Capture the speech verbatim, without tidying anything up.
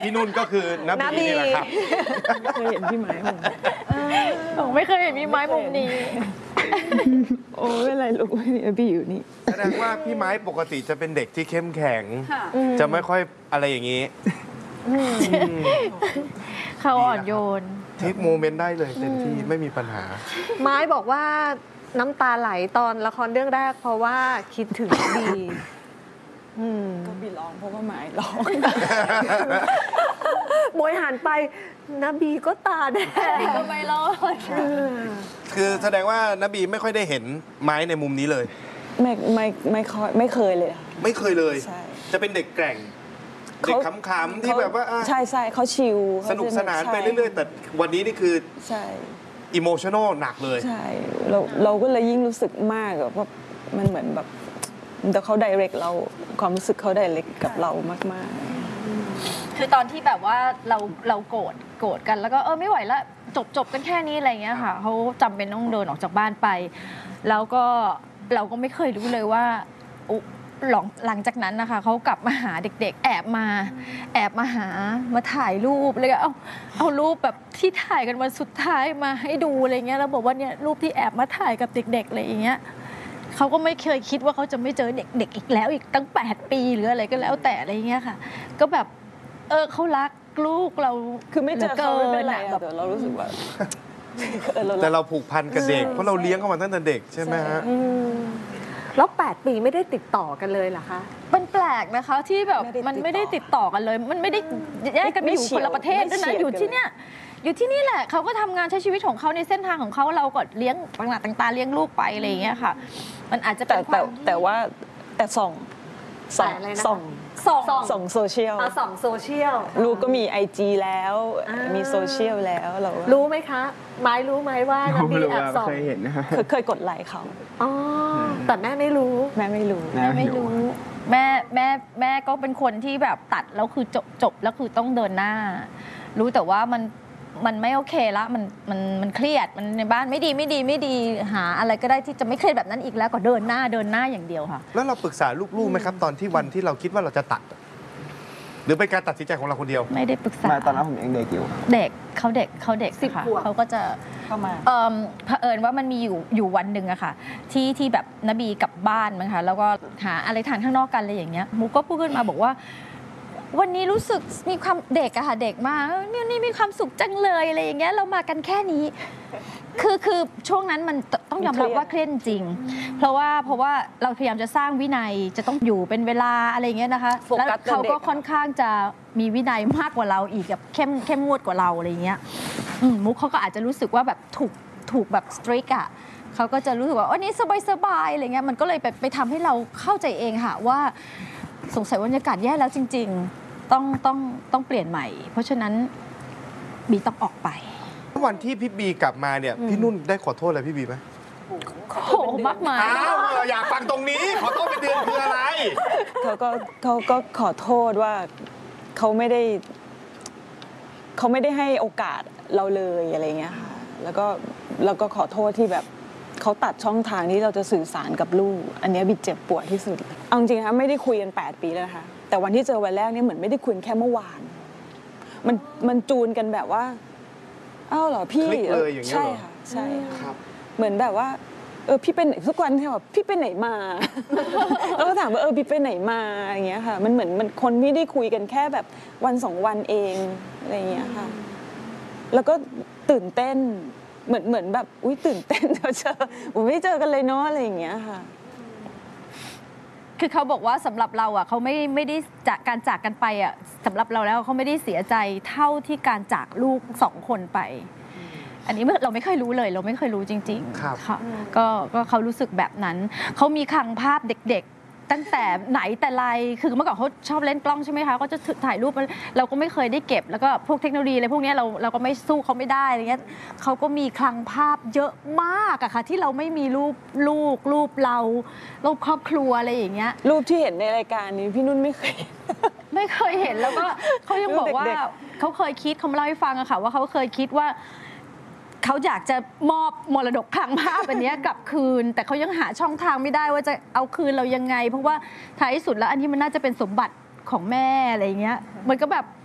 พี่นุ่นก็คือน้าบีนี่แหละครับเคยเห็นพี่ไม้มุมผมไม่เคยเห็นพี่ไม้มุมนี้โอ้ไม่อะไรลูกพี่อยู่นี่แสดงว่าพี่ไม้ปกติจะเป็นเด็กที่เข้มแข็งจะไม่ค่อยอะไรอย่างนี้เขาอ่อนโยนเทคโมเมนต์ได้เลยเต็มที่ไม่มีปัญหาไม้บอกว่าน้ำตาไหลตอนละครเรื่องแรกเพราะว่าคิดถึงบีก็บีร้องเพราะว่าไม้ร้องโมยหันไปน้าบีก็ตาแดงก็ไม่รอดคือแสดงว่าน้าบีไม่ค่อยได้เห็นไม้ในมุมนี้เลยไม่ไม่ไม่ค่อยไม่เคยเลยไม่เคยเลยจะเป็นเด็กแกร่งเด็กขำๆที่แบบว่าใช่ใช่เขาชิลสนุกสนานไปเรื่อยๆแต่วันนี้นี่คือใช่อิโมชันอลหนักเลยใช่เราเราก็เลยยิ่งรู้สึกมากแบบว่ามันเหมือนแบบแต่เขาไดเรกเราความรู้สึกเขาไดเรกกับเรามากๆคือตอนที่แบบว่าเราเราโกรธโกรธกันแล้วก็เออไม่ไหวแล้วจบจบกันแค่นี้อะไรเงี้ยค่ะเขาจำเป็นต้องเดินออกจากบ้านไปแล้วก็เราก็ไม่เคยรู้เลยว่าหลังหลังจากนั้นนะคะเขากลับมาหาเด็กๆแอบมาแอบมาหามาถ่ายรูปเลยก็เอาเอารูปแบบที่ถ่ายกันวันสุดท้ายมาให้ดูอะไรเงี้ยแล้วบอกว่าเนี่ยรูปที่แอบมาถ่ายกับเด็กๆอะไรอย่างเงี้ยเขาก็ไม่เคยคิดว่าเขาจะไม่เจอเด็กๆอีกแล้วอีกตั้งแปดปีหรืออะไรก็แล้วแต่อะไรเงี้ยค่ะก็แบบเออเขารักลูกเราคือไม่เจอเขาไม่เป็นไรแต่เรารู้สึกว่าแต่เราผูกพันกับเด็กเพราะเราเลี้ยงเขามาตั้งแต่เด็กใช่ไหมฮะแล้วแปดปีไม่ได้ติดต่อกันเลยเหรอคะมันแปลกนะคะที่แบบมันไม่ได้ติดต่อกันเลยมันไม่ได้แยกกันไปอยู่คนละประเทศด้วยนะอยู่ที่เนี้ยอยู่ที่นี่แหละเขาก็ทำงานใช้ชีวิตของเขาในเส้นทางของเขาเราก็เลี้ยงต่างๆต่างๆเลี้ยงลูกไปอะไรอย่างเงี้ยค่ะมันอาจจะเป็นแต่แต่ว่าแต่ส่องส่องส่องส่องส่องโซเชียลส่องโซเชียลลูกก็มี ไอ จี แล้วมีโซเชียลแล้วเรารู้ไหมคะไม้รู้ไหมว่าน้ำบีแอบส่องเคยเห็นนะเคยกดไลค์เขาอ๋อแต่แม่ไม่รู้แม่ไม่รู้แม่ไม่รู้แม่แม่แม่ก็เป็นคนที่แบบตัดแล้วคือจบจบแล้วคือต้องเดินหน้ารู้แต่ว่ามันมันไม่โอเคละมันมันมันเครียดมันในบ้านไม่ดีไม่ดีไม่ดีหาอะไรก็ได้ที่จะไม่เครียดแบบนั้นอีกแล้วก็เดินหน้าเดินหน้าอย่างเดียวค่ะแล้วเราปรึกษาลูกๆไหมครับตอนที่วันที่เราคิดว่าเราจะตัดหรือเป็นการตัดสินใจของเราคนเดียวไม่ได้ปรึกษาตอนนั้นผมยังเด็กอยู่เด็กเขาเด็กเขาเด็กสิบขวบเขาก็จะเข้ามาเออเผอิญว่ามันมีอยู่อยู่วันหนึ่งอะค่ะที่ที่แบบนบีกลับบ้านมั้งคะแล้วก็หาอะไรทานข้างนอกกันอะไรอย่างเงี้ยมูก็พูดขึ้นมาบอกว่าวันนี้รู้สึกมีความเด็กอะค่ะเด็กมากนี่นี่มีความสุขจังเลยอะไรอย่างเงี้ยเรามากันแค่นี้คือคือช่วงนั้นมันต้องยอมรับว่าเครียดจริงเพราะว่าเพราะว่าเราพยายามจะสร้างวินัยจะต้องอยู่เป็นเวลาอะไรอย่างเงี้ยนะคะแล้วเขาก็ค่อนข้างจะมีวินัยมากกว่าเราอีกแบบเข้มเข้มงวดกว่าเราอะไรอย่างเงี้ยมุกเขาก็อาจจะรู้สึกว่าแบบถูกถูกแบบสตริกอะเขาก็จะรู้สึกว่าอันนี้สบายๆอะไรเงี้ยมันก็เลยไปไปทำให้เราเข้าใจเองค่ะว่าสงสัยบรรยากาศแย่แล้วจริงๆต้องต้องต้องเปลี่ยนใหม่เพราะฉะนั้นบีต้องออกไปวันที่พี่บีกลับมาเนี่ยพี่นุ่นได้ขอโทษอะไรพี่บีไหมโอ้โหมากมายอยากฟังตรงนี้ขอโทษเป็นเดือนคืออะไรเขาก็เขาก็ขอโทษว่าเขาไม่ได้เขาไม่ได้ให้โอกาสเราเลยอะไรเงี้ยค่ะแล้วก็แล้วก็ขอโทษที่แบบเขาตัดช่องทางที่เราจะสื่อสารกับลูกอันนี้บีเจ็บปวดที่สุดเอาจริงๆนะไม่ได้คุยกันแปดปีแล้วนะคะแต่วันที่เจอวันแรกนี่เหมือนไม่ได้คุยแค่เมื่อวานมันมันจูนกันแบบว่าอ้าวเหรอพี่ใช่ค่ะใช่ค่ะเหมือนแบบว่าเออพี่เป็นทุกวันที่แบบพี่ไปไหนมาแล้วก็ถามว่าเออพี่ไปไหนมาอย่างเงี้ยค่ะมันเหมือนมันคนไม่ได้คุยกันแค่แบบวันสองวันเองอะไรอย่างเงี้ยค่ะแล้วก็ตื่นเต้นเหมือนเหมือนแบบอุ้ยตื่นเต้นเราเจอผมไม่เจอกันเลยเนาะอะไรอย่างเงี้ยค่ะคือเขาบอกว่าสำหรับเราอ่ะเขาไม่ไม่ได้จากการจากกันไปอ่ะสำหรับเราแล้วเขาไม่ได้เสียใจเท่าที่การจากลูกสองคนไปอันนี้เราไม่เคยรู้เลยเราไม่เคยรู้จริงๆค่ะก็ก็เขารู้สึกแบบนั้นเขามีคลังภาพเด็กๆตั้งแต่ไหนแต่ไรคือเมื่อก่อนเขาชอบเล่นกล้องใช่ไหมคะก็จะถ่ายรูปเราก็ไม่เคยได้เก็บแล้วก็พวกเทคโนโลยีอะไรพวกนี้เราเราก็ไม่สู้เขาไม่ได้อะไรเงี้ยเขาก็มีคลังภาพเยอะมากอะค่ะที่เราไม่มีรูปลูกรูปเรารูปครอบครัวอะไรอย่างเงี้ยรูปที่เห็นในรายการนี้พี่นุ่นไม่เคยไม่เคยเห็นแล้วก็เขายังบอกว่าเขาเคยคิดเขาเล่าให้ฟังอะค่ะว่าเขาเคยคิดว่าเขาอยากจะมอบมรดกคลังภาพอันนี้กลับคืนแต่เขายังหาช่องทางไม่ได้ว่าจะเอาคืนเรายังไงเพราะว่าท้ายสุดแล้วอันนี้มันน่าจะเป็นสมบัติของแม่อะไรเงี้ยมันก็แบบ